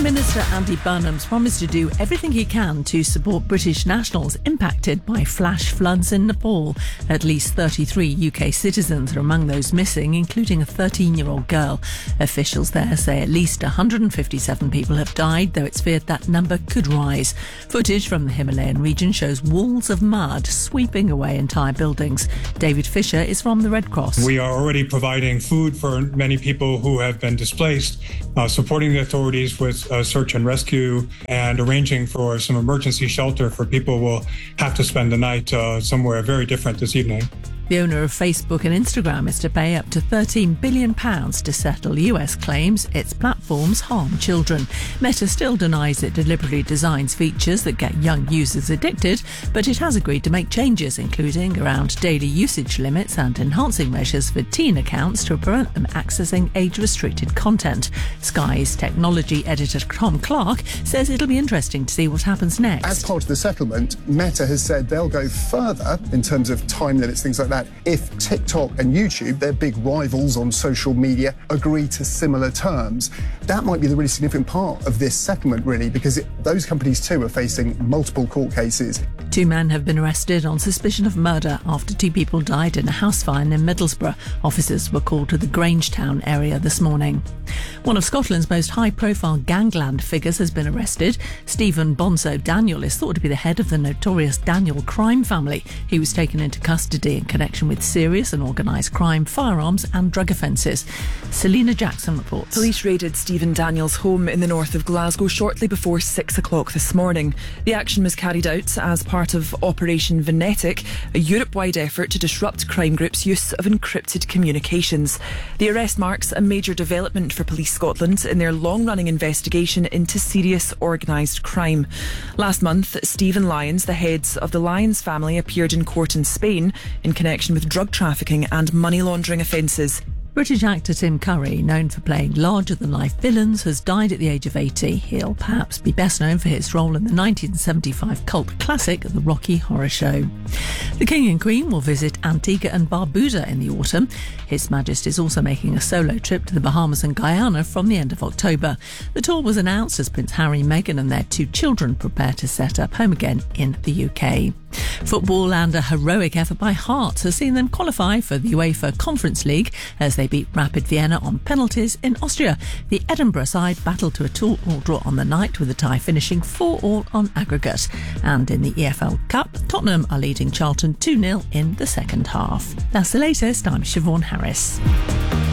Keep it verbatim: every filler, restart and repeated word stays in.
Minister Andy Burnham's promised to do everything he can to support British nationals impacted by flash floods in Nepal. At least thirty-three U K citizens are among those missing, including a thirteen-year-old girl. Officials there say at least one hundred fifty-seven people have died, though it's feared that number could rise. Footage from the Himalayan region shows walls of mud sweeping away entire buildings. David Fisher is from the Red Cross. We are already providing food for many people who have been displaced, uh, supporting the authorities with uh, search and rescue, and arranging for some emergency shelter for people who will have to spend the night uh, somewhere very different this evening. The owner of Facebook and Instagram is to pay up to thirteen billion pounds to settle U S claims its platforms harm children. Meta still denies it deliberately designs features that get young users addicted, but it has agreed to make changes, including around daily usage limits and enhancing measures for teen accounts to prevent them accessing age-restricted content. Sky's technology editor Tom Clark says it'll be interesting to see what happens next. As part of the settlement, Meta has said they'll go further in terms of time limits, things like that. That if TikTok and YouTube, their big rivals on social media, agree to similar terms. That might be the really significant part of this settlement, really, because it, those companies too are facing multiple court cases. Two men have been arrested on suspicion of murder after two people died in a house fire in Middlesbrough. Officers were called to the Grangetown area this morning. One of Scotland's most high-profile gangland figures has been arrested. Stephen Bonzo Daniel is thought to be the head of the notorious Daniel crime family. He was taken into custody in connection with serious and organised crime, firearms and drug offences. Selena Jackson reports. Police raided Stephen Daniel's home in the north of Glasgow shortly before six o'clock this morning. The action was carried out as part of Operation Venetic, a Europe-wide effort to disrupt crime groups' use of encrypted communications. The arrest marks a major development for Police Scotland in their long-running investigation into serious organised crime. Last month, Stephen Lyons, the head of the Lyons family, appeared in court in Spain in connection with drug trafficking and money laundering offences. British actor Tim Curry, known for playing larger-than-life villains, has died at the age of eighty. He'll perhaps be best known for his role in the nineteen seventy-five cult classic The Rocky Horror Show. The King and Queen will visit Antigua and Barbuda in the autumn. His Majesty is also making a solo trip to the Bahamas and Guyana from the end of October. The tour was announced as Prince Harry, Meghan and their two children prepare to set up home again in the U K. Football, and a heroic effort by Hearts has seen them qualify for the UEFA Conference League as they beat Rapid Vienna on penalties in Austria. The Edinburgh side battled to a two-all draw on the night, with the tie finishing four all on aggregate. And in the E F L Cup, Tottenham are leading Charlton two nil in the second half. That's the latest. I'm Siobhan Harris.